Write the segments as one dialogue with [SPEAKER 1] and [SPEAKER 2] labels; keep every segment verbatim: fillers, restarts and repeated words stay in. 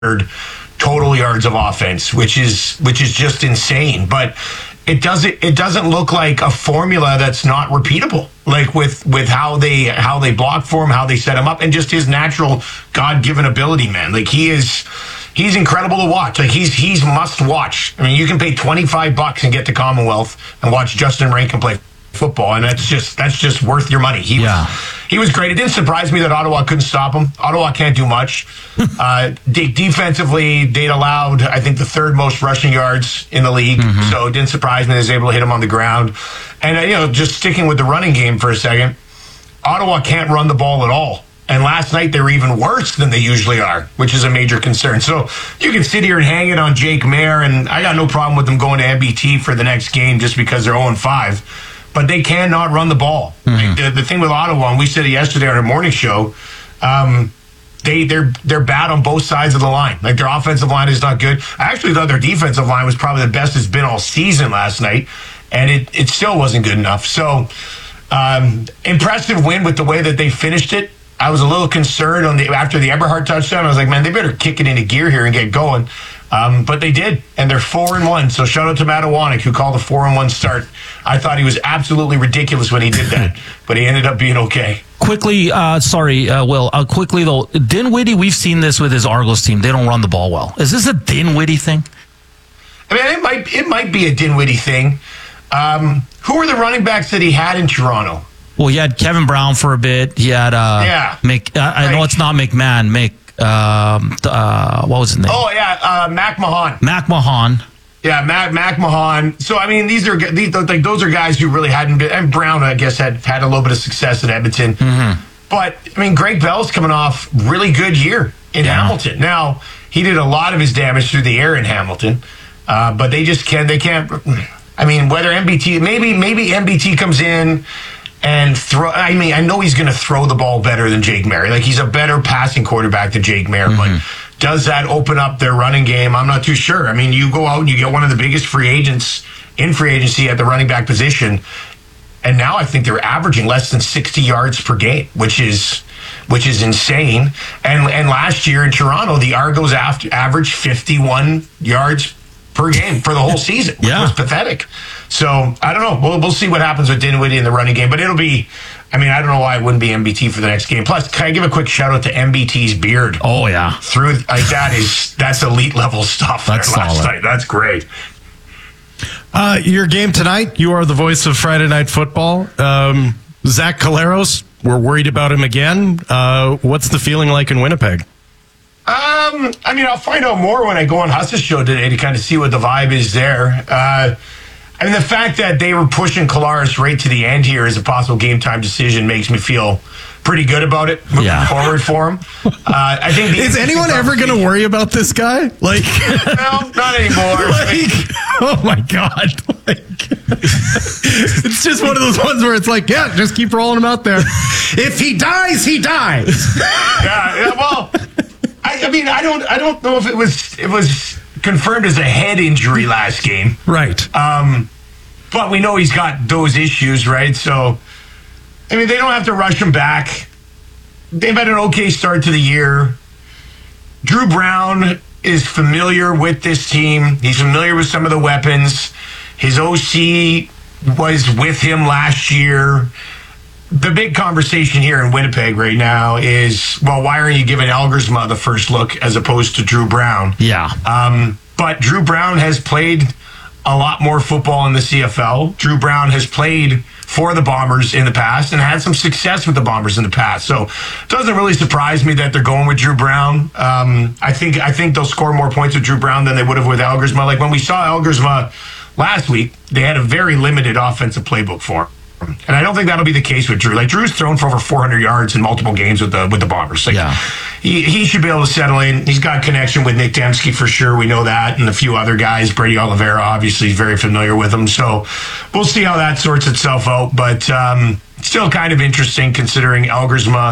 [SPEAKER 1] total yards of offense, which is which is just insane. But it doesn't it doesn't look like a formula that's not repeatable. Like with with how they how they block for him, how they set him up, and just his natural God-given ability, man. Like he is he's incredible to watch. Like he's he's must watch. I mean, you can pay twenty-five bucks and get to Commonwealth and watch Justin Rankin play football, and that's just that's just worth your money. He
[SPEAKER 2] yeah.
[SPEAKER 1] was he was great. It didn't surprise me that Ottawa couldn't stop him. Ottawa can't do much. uh, de- defensively, they'd allowed, I think, the third most rushing yards in the league, mm-hmm. so it didn't surprise me they was able to hit him on the ground. And uh, you know, just sticking with the running game for a second, Ottawa can't run the ball at all. And last night they were even worse than they usually are, which is a major concern. So you can sit here and hang it on Jake Maier, and I got no problem with them going to M B T for the next game just because they're oh and five. But they cannot run the ball. Mm-hmm. Like the, the thing with Ottawa, and we said it yesterday on our morning show, um, they, they're they're bad on both sides of the line. Like their offensive line is not good. I actually thought their defensive line was probably the best it's been all season last night, and it, it still wasn't good enough. So um, impressive win with the way that they finished it. I was a little concerned on the after the Eberhardt touchdown. I was like, man, they better kick it into gear here and get going. Um, but they did, and they're four and one. So shout out to Matawanek, who called a four and one start. I thought he was absolutely ridiculous when he did that, but he ended up being okay.
[SPEAKER 2] Quickly, uh, sorry, uh, Will. Uh, quickly though, Dinwiddie. We've seen this with his Argos team. They don't run the ball well. Is this a Dinwiddie thing?
[SPEAKER 1] I mean, it might it might be a Dinwiddie thing. Um, who were the running backs that he had in Toronto?
[SPEAKER 2] Well, he had Kevin Brown for a bit. He had uh,
[SPEAKER 1] yeah.
[SPEAKER 2] Mc, uh, I know it's not McMahon. Mc, um, uh, what was his name?
[SPEAKER 1] Oh yeah, uh, Mac Mahan.
[SPEAKER 2] Mac Mahan.
[SPEAKER 1] Yeah, Mac Mac Mahan. So I mean, these are these like those are guys who really hadn't been. And Brown, I guess, had had a little bit of success at Edmonton.
[SPEAKER 2] Mm-hmm.
[SPEAKER 1] But I mean, Greg Bell's coming off really good year in yeah. Hamilton. Now he did a lot of his damage through the air in Hamilton, uh, but they just can't. They can't. I mean, whether M B T maybe maybe M B T comes in and throw. I mean, I know he's going to throw the ball better than Jake Maier. Like he's a better passing quarterback than Jake Maier, mm-hmm. but. Does that open up their running game? I'm not too sure. I mean, you go out and you get one of the biggest free agents in free agency at the running back position, and now I think they're averaging less than sixty yards per game, which is which is insane. And and last year in Toronto, the Argos after, averaged fifty-one yards per game for the whole season, which
[SPEAKER 2] yeah.
[SPEAKER 1] was pathetic. So I don't know. We'll we'll see what happens with Dinwiddie in the running game, but it'll be. I mean, I don't know why it wouldn't be M B T for the next game. Plus, can I give a quick shout out to M B T's beard?
[SPEAKER 2] Oh yeah,
[SPEAKER 1] through like that is that's elite level stuff.
[SPEAKER 2] That's
[SPEAKER 1] last
[SPEAKER 2] solid.
[SPEAKER 1] night. That's great.
[SPEAKER 3] Uh, your game tonight. You are the voice of Friday Night Football. Um, Zach Collaros. We're worried about him again. Uh, what's the feeling like in Winnipeg?
[SPEAKER 1] Um, I mean, I'll find out more when I go on Huss's show today to kind of see what the vibe is there. Uh, I mean, the fact that they were pushing Collaros right to the end here as a possible game time decision makes me feel pretty good about it moving
[SPEAKER 2] yeah.
[SPEAKER 1] forward for him. Uh, I think
[SPEAKER 3] is anyone ever going to worry about this guy? Like,
[SPEAKER 1] no, not anymore.
[SPEAKER 3] Like, oh my god! Like, it's just one of those ones where it's like, yeah, just keep rolling him out there. If he dies, he dies.
[SPEAKER 1] yeah, yeah. Well, I, I mean, I don't, I don't know if it was, it was. confirmed as a head injury last game.
[SPEAKER 3] Right.
[SPEAKER 1] Um, but we know he's got those issues, right? So, I mean, they don't have to rush him back. They've had an okay start to the year. Drew Brown is familiar with this team. He's familiar with some of the weapons. His O C was with him last year. The big conversation here in Winnipeg right now is, well, why aren't you giving Elgersma the first look as opposed to Drew Brown?
[SPEAKER 2] Yeah.
[SPEAKER 1] Um, but Drew Brown has played a lot more football in the C F L. Drew Brown has played for the Bombers in the past and had some success with the Bombers in the past. So it doesn't really surprise me that they're going with Drew Brown. Um, I think I think they'll score more points with Drew Brown than they would have with Elgersma. Like when we saw Elgersma last week, they had a very limited offensive playbook for him. And I don't think that'll be the case with Drew. Like Drew's thrown for over four hundred yards in multiple games with the with the Bombers. Like,
[SPEAKER 2] yeah.
[SPEAKER 1] he, he should be able to settle in. He's got connection with Nick Dembski for sure. We know that. And a few other guys. Brady Oliveira, obviously, is very familiar with him. So we'll see how that sorts itself out. But um, still kind of interesting considering Elgersma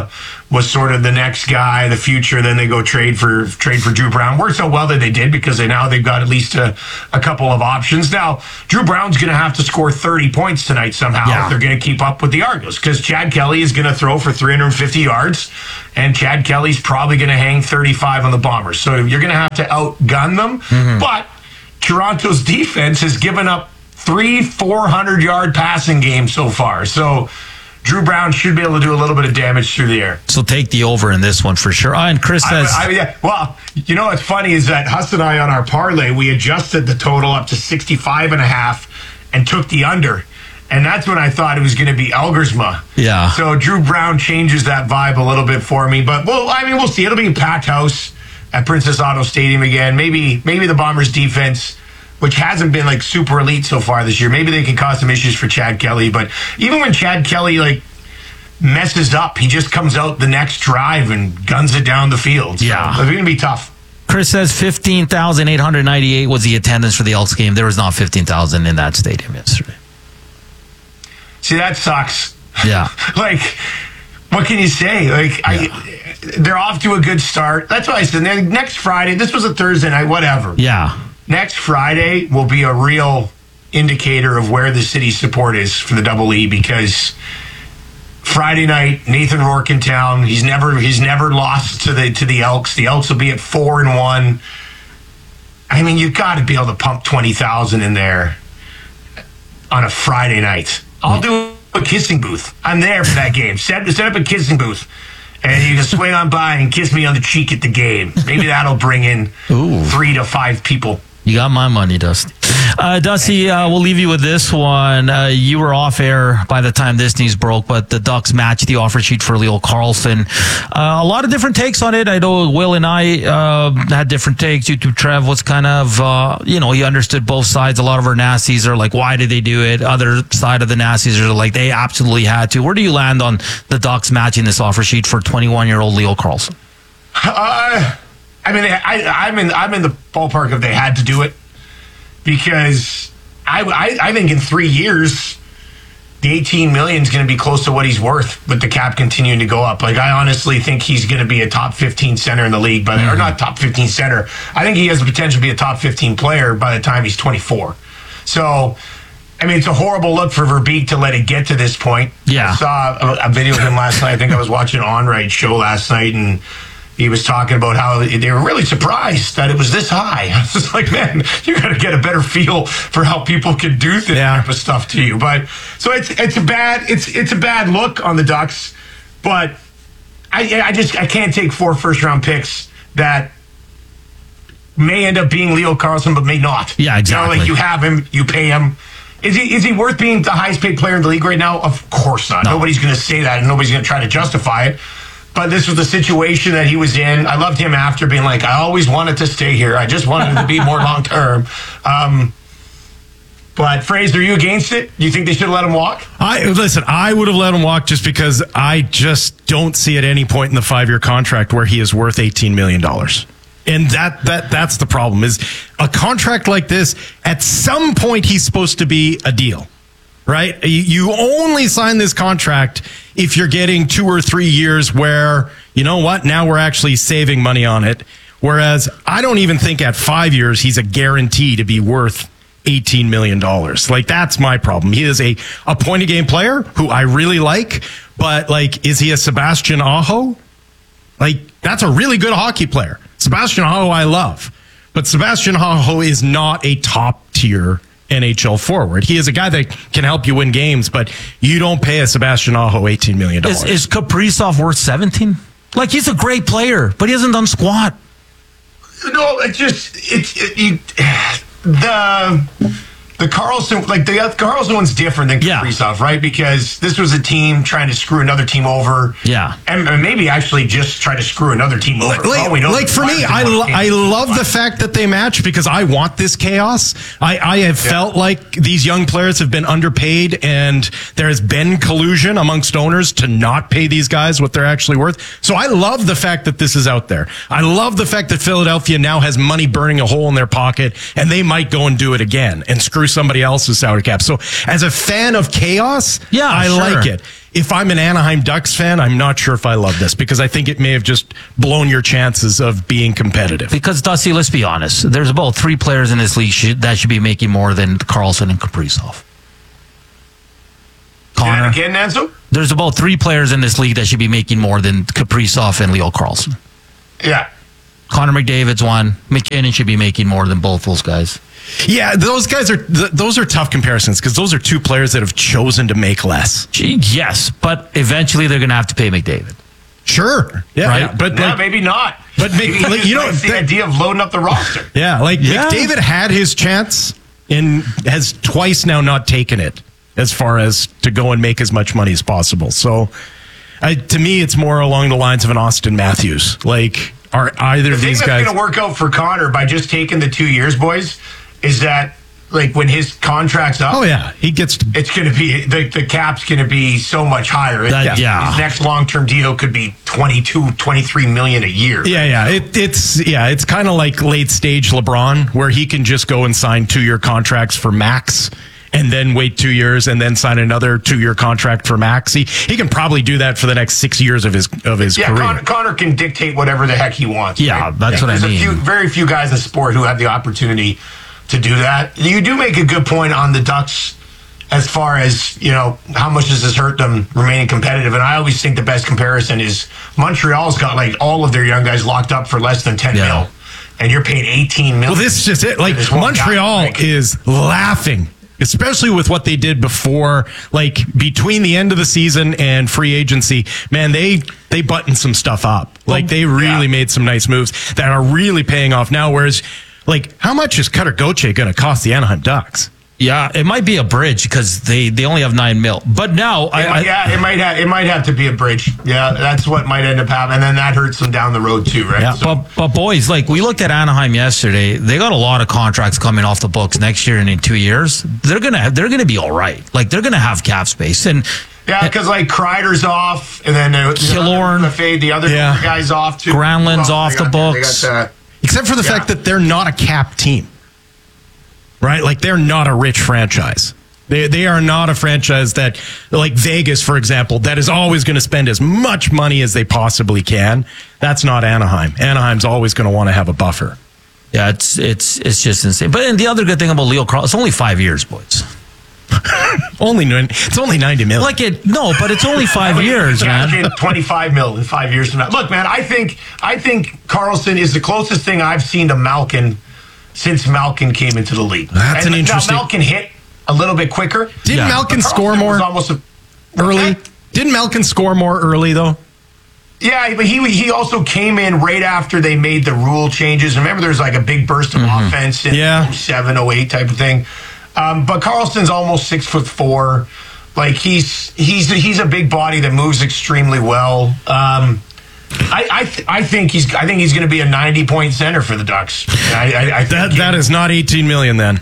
[SPEAKER 1] was sort of the next guy, the future. Then they go trade for trade for Drew Brown. Worked so well that they did because they now they've got at least a, a couple of options. Now, Drew Brown's going to have to score thirty points tonight somehow
[SPEAKER 2] Yeah.
[SPEAKER 1] if they're going to keep up with the Argos, because Chad Kelly is going to throw for three hundred fifty yards, and Chad Kelly's probably going to hang thirty-five on the Bombers. So you're going to have to outgun them. Mm-hmm. But Toronto's defense has given up three four hundred yard passing games so far. So Drew Brown should be able to do a little bit of damage through the air.
[SPEAKER 2] So take the over in this one for sure. Oh, and Chris says,
[SPEAKER 1] I, I, yeah, well, you know what's funny is that Huss and I on our parlay, we adjusted the total up to sixty-five and a half and took the under. And that's when I thought it was going to be Elgersma.
[SPEAKER 2] Yeah.
[SPEAKER 1] So Drew Brown changes that vibe a little bit for me. But, well, I mean, we'll see. It'll be a packed house at Princess Auto Stadium again. Maybe maybe the Bombers' defense, which hasn't been, like, super elite so far this year, maybe they can cause some issues for Chad Kelly. But even when Chad Kelly, like, messes up, he just comes out the next drive and guns it down the field. So
[SPEAKER 2] Yeah.
[SPEAKER 1] it's going to be tough.
[SPEAKER 2] Chris says fifteen thousand eight hundred ninety-eight was the attendance for the Elks game. There was not fifteen thousand in that stadium yesterday.
[SPEAKER 1] See, that sucks.
[SPEAKER 2] Yeah.
[SPEAKER 1] Like, what can you say? Like, I, they're off to a good start. That's why I said next Friday, this was a Thursday night, whatever.
[SPEAKER 2] Yeah.
[SPEAKER 1] Next Friday will be a real indicator of where the city's support is for the Double E, because Friday night, Nathan Rourke in town. He's never he's never lost to the to the Elks. The Elks will be at four and one. I mean, you've got to be able to pump twenty thousand in there on a Friday night. I'll do a kissing booth. I'm there for that game. Set, set up a kissing booth, and you can swing on by and kiss me on the cheek at the game. Maybe that'll bring in
[SPEAKER 2] Ooh.
[SPEAKER 1] three to five people.
[SPEAKER 2] You got my money, Dusty. Uh, Dusty, uh, we'll leave you with this one. Uh, you were off air by the time this news broke, but the Ducks matched the offer sheet for Leo Carlsson. Uh, a lot of different takes on it. I know Will and I uh, had different takes. YouTube Trev was kind of, uh, you know, he understood both sides. A lot of our nasties are like, why did they do it? Other side of the nasties are like, they absolutely had to. Where do you land on the Ducks matching this offer sheet for twenty-one-year-old Leo Carlsson?
[SPEAKER 1] Uh, I mean, I, I'm in I'm in the ballpark of they had to do it, because I, I, I think in three years, the eighteen million is going to be close to what he's worth with the cap continuing to go up. Like, I honestly think he's going to be a top fifteen center in the league, but mm-hmm. or not top fifteen center. I think he has the potential to be a top fifteen player by the time he's twenty-four. So, I mean, it's a horrible look for Verbeek to let it get to this point.
[SPEAKER 2] Yeah.
[SPEAKER 1] I saw a, a video of him last night. I think I was watching On Right show last night, and he was talking about how they were really surprised that it was this high. I was just like, man, you got to get a better feel for how people can do this
[SPEAKER 3] yeah.
[SPEAKER 1] type of stuff to you. But so it's it's a bad it's it's a bad look on the Ducks. But I I just I can't take four first round picks that may end up being Leo Carlsson, but may not.
[SPEAKER 2] Yeah, exactly.
[SPEAKER 1] You know, like, you have him, you pay him. Is he is he worth being the highest paid player in the league right now? Of course not. No. Nobody's going to say that, and nobody's going to try to justify it. But this was the situation that he was in. I loved him after being like, I always wanted to stay here. I just wanted to be more long term. Um, but Fraser, are you against it? Do you think they should have let him walk?
[SPEAKER 3] I listen. I would have let him walk just because I just don't see at any point in the five-year contract where he is worth eighteen million dollars. And that that that's the problem. Is a contract like this, at some point he's supposed to be a deal. Right? You only sign this contract if you're getting two or three years where, you know what, now we're actually saving money on it. Whereas I don't even think at five years he's a guarantee to be worth eighteen million dollars. Like, that's my problem. He is a, a point-a-game player who I really like, but, like, is he a Sebastian Aho? Like, that's a really good hockey player. Sebastian Aho I love, but Sebastian Aho is not a top-tier N H L forward. He is a guy that can help you win games, but you don't pay a Sebastian Aho eighteen million dollars.
[SPEAKER 2] Is, is Kaprizov worth seventeen? Like, he's a great player, but he hasn't done squat.
[SPEAKER 1] No, it's just it's it, you, the the Carlsson like the Carlsson one's different than Kaprizov, yeah. right? Because this was a team trying to screw another team over,
[SPEAKER 2] yeah,
[SPEAKER 1] and, and maybe actually just try to screw another team over.
[SPEAKER 3] Like,
[SPEAKER 1] we know
[SPEAKER 3] like for me, I lo- I love the fact that they match, because I want this chaos. I, I have yeah. felt like these young players have been underpaid, and there has been collusion amongst owners to not pay these guys what they're actually worth. So I love the fact that this is out there. I love the fact that Philadelphia now has money burning a hole in their pocket, and they might go and do it again and screw somebody else's salary cap. So as a fan of chaos,
[SPEAKER 2] Yeah,
[SPEAKER 3] I
[SPEAKER 2] sure.
[SPEAKER 3] like it. If I'm an Anaheim Ducks fan, I'm not sure if I love this because I think it may have just blown your chances of being competitive.
[SPEAKER 2] Because, Dusty, let's be honest. There's about three players in this league should, that should be making more than Carlson and Kaprizov. Connor?
[SPEAKER 1] And again, Nanzo?
[SPEAKER 2] There's about three players in this league that should be making more than Kaprizov and Leo Carlson.
[SPEAKER 1] Yeah.
[SPEAKER 2] Connor McDavid's one. McKinnon should be making more than both those guys.
[SPEAKER 3] Yeah, those guys are th- those are tough comparisons because those are two players that have chosen to make less.
[SPEAKER 2] Gee, yes, but eventually they're going to have to pay McDavid.
[SPEAKER 3] Sure, yeah,
[SPEAKER 2] Right?
[SPEAKER 3] yeah, but
[SPEAKER 1] Yeah,
[SPEAKER 3] like,
[SPEAKER 1] maybe not.
[SPEAKER 3] But
[SPEAKER 1] maybe
[SPEAKER 3] Mc-
[SPEAKER 1] he
[SPEAKER 3] like,
[SPEAKER 1] just
[SPEAKER 3] you know,
[SPEAKER 1] likes the
[SPEAKER 3] that-
[SPEAKER 1] idea of loading up the roster.
[SPEAKER 3] yeah, like
[SPEAKER 2] Yeah.
[SPEAKER 3] McDavid had his chance and has twice now not taken it as far as to go and make as much money as possible. So, I, to me, it's more along the lines of an Austin Matthews. Like, are either
[SPEAKER 1] The
[SPEAKER 3] of
[SPEAKER 1] thing
[SPEAKER 3] these
[SPEAKER 1] that's
[SPEAKER 3] guys?
[SPEAKER 1] going to work out for Connor by just taking the two years, boys, is that like when his contract's up,
[SPEAKER 3] Oh yeah, he gets. To,
[SPEAKER 1] it's going to be the, the cap's going to be so much higher.
[SPEAKER 2] That- yeah.
[SPEAKER 1] His next long-term deal could be twenty-two, twenty-three million a year.
[SPEAKER 3] Yeah, yeah. It, it's yeah, it's kind of like late stage LeBron, where he can just go and sign two year contracts for max, and then wait two years and then sign another two year contract for max. He he can probably do that for the next six years of his of his
[SPEAKER 1] Yeah,
[SPEAKER 3] career.
[SPEAKER 1] Connor, Connor can dictate whatever the heck he wants.
[SPEAKER 2] Yeah, that's what I
[SPEAKER 1] There's
[SPEAKER 2] mean.
[SPEAKER 1] A few, very few guys in sport who have the opportunity to do that. You do make a good point on the Ducks as far as, you know, how much does this hurt them remaining competitive? And I always think the best comparison is Montreal's got like all of their young guys locked up for less than ten
[SPEAKER 2] Yeah.
[SPEAKER 1] mil, and you're paying eighteen mil.
[SPEAKER 3] Well, this is just it. Like
[SPEAKER 1] This one
[SPEAKER 3] Montreal
[SPEAKER 1] guy, like-
[SPEAKER 3] is laughing, especially with what they did before, like between the end of the season and free agency. Man, they they buttoned some stuff up. Like they really
[SPEAKER 1] yeah.
[SPEAKER 3] made some nice moves that are really paying off now. Whereas, like, how much is Cutter Gauthier going to cost the Anaheim Ducks?
[SPEAKER 2] Yeah, it might be a bridge because they, they only have nine mil. But now, I,
[SPEAKER 1] yeah,
[SPEAKER 2] I,
[SPEAKER 1] yeah, it might have it might have to be a bridge. Yeah, that's what might end up happening, and then that hurts them down the road too, right?
[SPEAKER 3] Yeah.
[SPEAKER 1] So-
[SPEAKER 2] But, but boys, like we looked at Anaheim yesterday, they got a lot of contracts coming off the books next year and in two years. They're gonna they're gonna be all right. Like they're gonna have cap space and
[SPEAKER 1] Yeah, because like Kreider's off, and then uh,
[SPEAKER 2] Killorn.
[SPEAKER 1] the fade, the other
[SPEAKER 3] Yeah.
[SPEAKER 1] guy's off too.
[SPEAKER 2] Granlund's
[SPEAKER 1] Well,
[SPEAKER 2] off
[SPEAKER 1] they
[SPEAKER 2] the
[SPEAKER 1] got- they
[SPEAKER 2] books.
[SPEAKER 1] got, uh,
[SPEAKER 3] Except for the
[SPEAKER 1] Yeah.
[SPEAKER 3] fact that they're not a cap team, right? Like they're not a rich franchise. They they are not a franchise that, like Vegas, for example, that is always going to spend as much money as they possibly can. That's not Anaheim. Anaheim's always going to want to have a buffer.
[SPEAKER 2] yeah, it's it's it's just insane. But and the other good thing about Leo Carl, it's only five years, boys.
[SPEAKER 3] Only nin- it's only ninety million.
[SPEAKER 2] Like it, no, but it's only five years, man.
[SPEAKER 1] twenty-five mil in five years from now. Look, man, I think I think Carlson is the closest thing I've seen to Malkin since Malkin came into the league.
[SPEAKER 3] That's
[SPEAKER 1] and
[SPEAKER 3] an interesting-
[SPEAKER 1] Now Malkin hit a little bit quicker.
[SPEAKER 3] Didn't
[SPEAKER 2] Yeah.
[SPEAKER 3] Malkin
[SPEAKER 1] But
[SPEAKER 3] score
[SPEAKER 1] Carlson was
[SPEAKER 3] more
[SPEAKER 1] almost a,
[SPEAKER 3] early? Didn't Malkin score more early though?
[SPEAKER 1] Yeah, but he he also came in right after they made the rule changes. Remember, there's like a big burst of offense in
[SPEAKER 3] Yeah.
[SPEAKER 1] oh seven, oh eight type of thing. Um, but Carlson's almost six foot four. Like he's he's he's a big body that moves extremely well. Um, I I, th- I think he's I think he's going to be a ninety point center for the Ducks. I, I, I think
[SPEAKER 3] That
[SPEAKER 1] he-
[SPEAKER 3] that is not eighteen million then.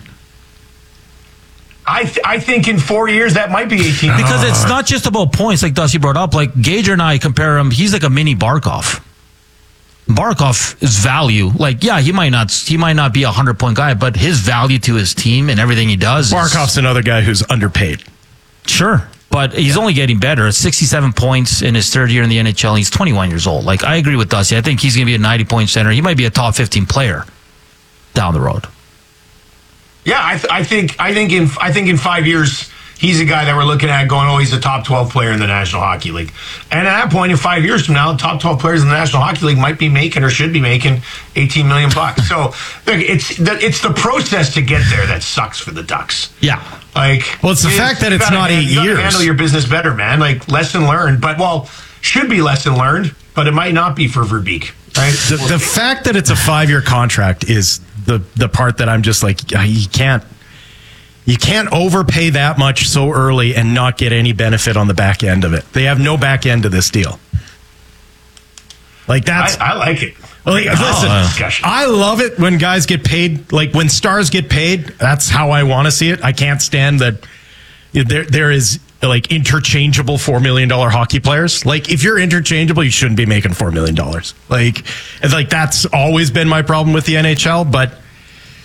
[SPEAKER 1] I th- I think in four years that might be eighteen.
[SPEAKER 2] Because it's not just about points, like Dusty brought up. Like Gager and I compare him. He's like a mini Barkov. Barkov is value. Like, yeah, he might not he might not be a hundred point guy, but his value to his team and everything he does.
[SPEAKER 3] Barkov's
[SPEAKER 2] is,
[SPEAKER 3] another guy who's underpaid.
[SPEAKER 2] sure, but he's only getting better. sixty-seven points in his third year in the N H L. He's twenty-one years old. Like, I agree with Dusty. I think he's going to be a ninety point center. He might be a top fifteen player down the road.
[SPEAKER 1] Yeah, I, th- I think I think in I think in five years he's a guy that we're looking at going, oh, he's a top twelve player in the National Hockey League. And at that point, in five years from now, the top twelve players in the National Hockey League might be making or should be making eighteen million bucks. So look, it's the it's the process to get there that sucks for the Ducks.
[SPEAKER 2] Yeah.
[SPEAKER 1] Like,
[SPEAKER 3] Well, it's the
[SPEAKER 1] you-
[SPEAKER 3] fact that
[SPEAKER 1] you
[SPEAKER 3] it's
[SPEAKER 1] gotta
[SPEAKER 3] not
[SPEAKER 1] han-
[SPEAKER 3] eight
[SPEAKER 1] you gotta
[SPEAKER 3] years.
[SPEAKER 1] Handle your business better, man. Like lesson learned, but well, should be lesson learned, but it might not be for Verbeek. Right?
[SPEAKER 3] The, the fact that it's a five year contract is the the part that I'm just like, uh, you can't you can't overpay that much so early and not get any benefit on the back end of it. They have no back end to this deal. Like that's
[SPEAKER 1] I, I like it.
[SPEAKER 3] like, listen,
[SPEAKER 2] uh,
[SPEAKER 1] discussion.
[SPEAKER 3] I love it when guys get paid. Like when stars get paid, that's how I want to see it. I can't stand that there there is like interchangeable four million dollar hockey players. Like if you're interchangeable, you shouldn't be making four million dollars. Like, and like that's always been my problem with the N H L. But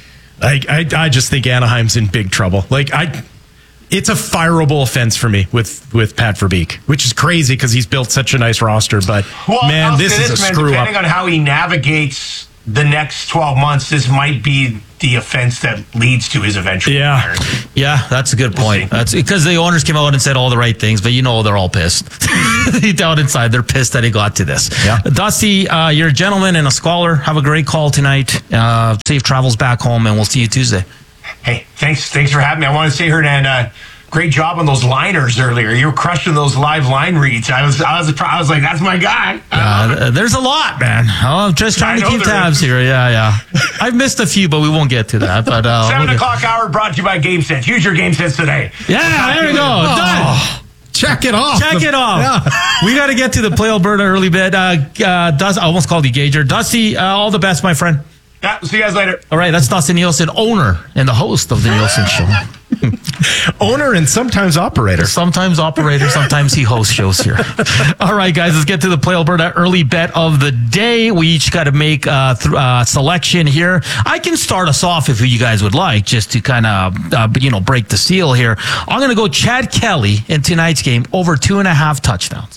[SPEAKER 3] I, I I just think Anaheim's in big trouble. Like I, it's a fireable offense for me with with Pat Verbeek, which is crazy because he's built such a nice roster. But
[SPEAKER 1] well,
[SPEAKER 3] man,
[SPEAKER 1] I'll
[SPEAKER 3] this
[SPEAKER 1] say
[SPEAKER 3] is
[SPEAKER 1] this,
[SPEAKER 3] a
[SPEAKER 1] man,
[SPEAKER 3] screw
[SPEAKER 1] depending
[SPEAKER 3] up.
[SPEAKER 1] on how he navigates the next twelve months, this might be the offense that leads to his eventual
[SPEAKER 3] Yeah.
[SPEAKER 1] firing.
[SPEAKER 2] Yeah, that's a good point. That's because the owners came out and said all the right things, but you know they're all pissed. Down inside, they're pissed that he got to this.
[SPEAKER 3] Yeah.
[SPEAKER 2] Dusty, uh, you're a gentleman and a scholar. Have a great call tonight. Uh, safe travels back home, and we'll see you Tuesday.
[SPEAKER 1] Hey, thanks, thanks for having me. I want to say, Hernan, uh, great job on those liners earlier. You were crushing those live line reads. I was, I was, I was like, that's my guy.
[SPEAKER 2] Uh, there's a lot, man. Oh, I'm just trying
[SPEAKER 1] I
[SPEAKER 2] to
[SPEAKER 1] know
[SPEAKER 2] keep
[SPEAKER 1] there
[SPEAKER 2] tabs
[SPEAKER 1] is.
[SPEAKER 2] here. Yeah, yeah. I've missed a few, but we won't get to that. But uh,
[SPEAKER 1] Seven
[SPEAKER 2] we'll get-
[SPEAKER 1] o'clock hour brought to you by Game Sense. Use your Game Sense today.
[SPEAKER 2] Yeah, there we go. Done.
[SPEAKER 3] Check it off.
[SPEAKER 2] Check
[SPEAKER 3] The-
[SPEAKER 2] it off.
[SPEAKER 3] Yeah.
[SPEAKER 2] We got to get to the Play Alberta early bit. Uh, uh, Dust, I almost called you Gager. Dusty, uh, all the best, my friend.
[SPEAKER 1] Yeah, see you guys later.
[SPEAKER 2] All right, that's Dustin Nielsen, owner and the host of the Nielsen Show.
[SPEAKER 3] Owner and sometimes operator.
[SPEAKER 2] Sometimes operator, sometimes he hosts shows here. All right, guys, let's get to the Play Alberta early bet of the day. We each got to make a th- uh, selection here. I can start us off if you guys would like, just to kind of, uh, you know, break the seal here. I'm going to go Chad Kelly in tonight's game over two and a half touchdowns.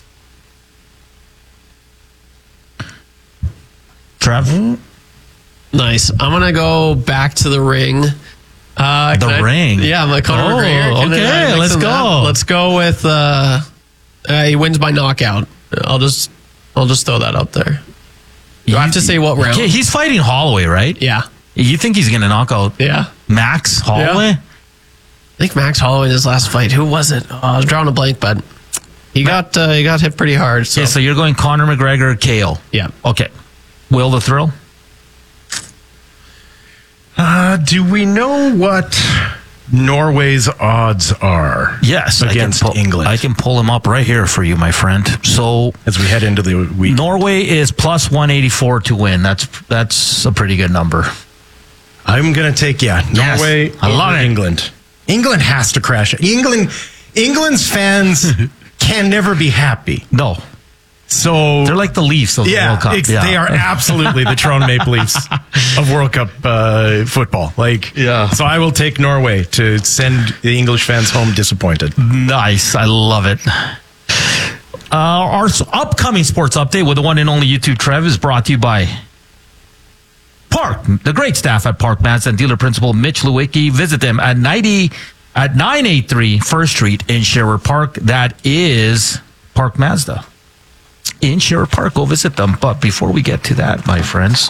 [SPEAKER 2] Trev?
[SPEAKER 4] Nice. I'm going to go back to the ring. Uh,
[SPEAKER 2] The
[SPEAKER 4] can I-
[SPEAKER 2] ring.
[SPEAKER 4] Yeah, my Conor
[SPEAKER 2] Oh,
[SPEAKER 4] McGregor. Can I-
[SPEAKER 2] okay,
[SPEAKER 4] I mix
[SPEAKER 2] let's
[SPEAKER 4] them
[SPEAKER 2] go.
[SPEAKER 4] up? Let's go with, uh, uh, he wins by knockout. I'll just, I'll just throw that up there. Do I have to say what round?
[SPEAKER 2] Okay, he's fighting Holloway, right?
[SPEAKER 4] Yeah.
[SPEAKER 2] You think he's going to knock out
[SPEAKER 4] Yeah.
[SPEAKER 2] Max Holloway?
[SPEAKER 4] I think Max Holloway in his last fight. Who was it? Oh, I was drawing a blank, but he got, uh, he got hit pretty hard. So,
[SPEAKER 2] Okay, so you're going Conor McGregor, K O.
[SPEAKER 4] yeah.
[SPEAKER 2] Okay. Will the thrill?
[SPEAKER 3] Uh, do we know what Norway's odds are?
[SPEAKER 2] Yes,
[SPEAKER 3] against
[SPEAKER 2] I can pull,
[SPEAKER 3] England.
[SPEAKER 2] I can pull him up right here for you, my friend. So
[SPEAKER 3] As we head into the week.
[SPEAKER 2] Norway is plus one eighty-four to win. That's that's a pretty good number.
[SPEAKER 3] I'm going to take, yeah,
[SPEAKER 2] Yes,
[SPEAKER 3] Norway
[SPEAKER 2] I love
[SPEAKER 3] over
[SPEAKER 2] it.
[SPEAKER 3] England. England has to crash it. England, England's fans can never be happy.
[SPEAKER 2] No,
[SPEAKER 3] So
[SPEAKER 2] they're like the Leafs of the
[SPEAKER 3] yeah,
[SPEAKER 2] World Cup.
[SPEAKER 3] ex-
[SPEAKER 2] yeah,
[SPEAKER 3] they are absolutely the Toronto Maple Leafs of World Cup uh, football. Like,
[SPEAKER 2] Yeah.
[SPEAKER 3] So I will take Norway to send the English fans home disappointed.
[SPEAKER 2] Nice. I love it. Uh, our s- upcoming sports update with the one and only YouTube Trev is brought to you by Park, the great staff at Park Mazda and dealer principal Mitch Lewicki. Visit them at ninety at nine eighty-three First Street in Sherwood Park. That is Park Mazda in Sherwood Park. Go visit them. But before we get to that, my friends,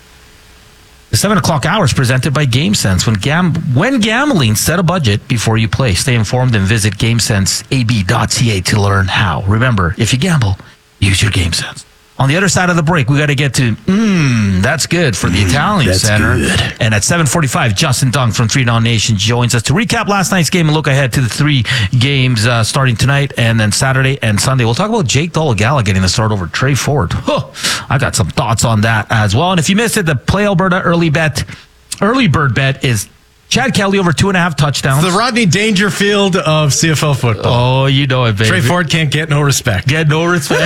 [SPEAKER 2] the seven o'clock hour is presented by GameSense. When gam- when gambling, set a budget before you play. Stay informed and visit gamesense a b dot c a to learn how. Remember, if you gamble, use your GameSense. On the other side of the break, we got to get to, mmm, that's good for the Italian
[SPEAKER 3] that's
[SPEAKER 2] Center.
[SPEAKER 3] good.
[SPEAKER 2] And at seven forty-five, Justin Dunk from Three Down Nation joins us to recap last night's game and look ahead to the three games uh, starting tonight and then Saturday and Sunday. We'll talk about Jake Dolegala getting the start over Trey Ford. Huh, I got some thoughts on that as well. And if you missed it, the Play Alberta early bet, early bird bet is Chad Kelly over two and a half touchdowns.
[SPEAKER 3] The Rodney Dangerfield of C F L football.
[SPEAKER 2] Oh, you know it, baby.
[SPEAKER 3] Trey Ford can't get no respect.
[SPEAKER 2] Get no respect.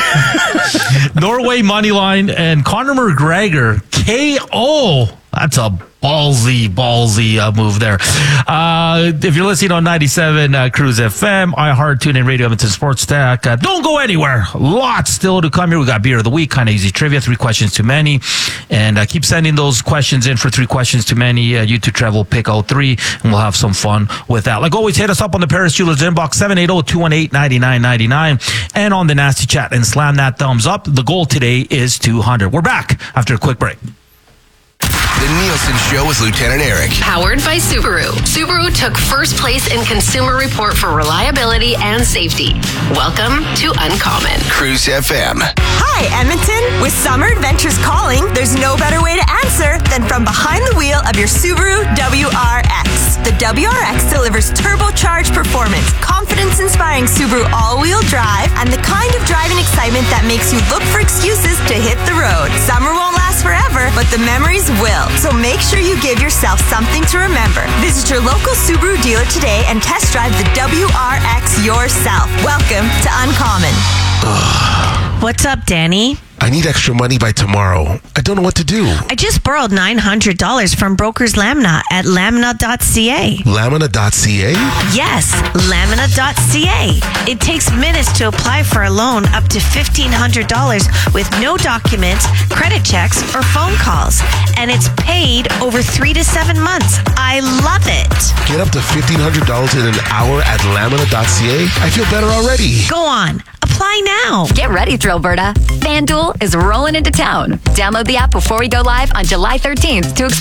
[SPEAKER 2] Norway money line and Conor McGregor K O. That's a ballsy, ballsy uh, move there. Uh, if you're listening on ninety-seven uh, Cruise F M, iHeart, TuneIn Radio, Edmonton Sports Stack, uh, don't go anywhere. Lots still to come here. We got beer of the week, kind of easy trivia, three questions too many, and uh, keep sending those questions in for three questions too many. Uh, YouTube Trev will pick out three, and we'll have some fun with that. Like always, hit us up on the Paris Jewelers inbox seven eight zero, two one eight, nine nine nine nine and on the Nasty Chat and slam that thumbs up. The goal today is two hundred. We're back after a quick break.
[SPEAKER 5] The Nielsen Show with Lieutenant Eric.
[SPEAKER 6] Powered by Subaru. Subaru took first place in Consumer Report for reliability and safety. Welcome to Uncommon.
[SPEAKER 5] Cruise F M.
[SPEAKER 7] Hi, Edmonton. With summer adventures calling, there's no better way to answer than from behind the wheel of your Subaru W R X. The W R X delivers turbocharged performance, confidence-inspiring Subaru all-wheel drive, and the kind of driving excitement that makes you look for excuses to hit the road. Summer won't last forever, but the memories will. So make sure you give yourself something to remember. Visit your local Subaru dealer today and test drive the W R X yourself. Welcome to Uncommon.
[SPEAKER 8] What's up, Danny? I need extra money by tomorrow. I don't know what to do.
[SPEAKER 7] I just borrowed nine hundred dollars from Brokers Lamina at lamina dot c a.
[SPEAKER 8] Lamina dot c a?
[SPEAKER 7] Yes, lamina dot c a. It takes minutes to apply for a loan up to fifteen hundred dollars with no documents, credit checks, or phone calls. And it's paid over three to seven months. I love it.
[SPEAKER 8] Get up to fifteen hundred dollars in an hour at lamina dot c a? I feel better already.
[SPEAKER 7] Go on. Apply now.
[SPEAKER 9] Get ready, Thrillberta. FanDuel is rolling into town. Download the app before we go live on July thirteenth to